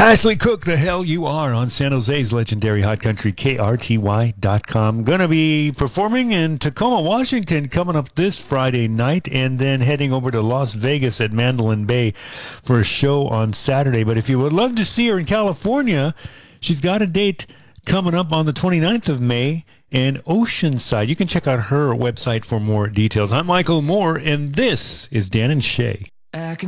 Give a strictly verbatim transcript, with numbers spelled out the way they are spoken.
Ashley Cook, the hell you are on San Jose's legendary hot country, K R T Y dot com. Going to be performing in Tacoma, Washington coming up this Friday night, and then heading over to Las Vegas at Mandalay Bay for a show on Saturday. But if you would love to see her in California, she's got a date coming up on the twenty-ninth of May in Oceanside. You can check out her website for more details. I'm Michael Moore, and this is Dan and Shay.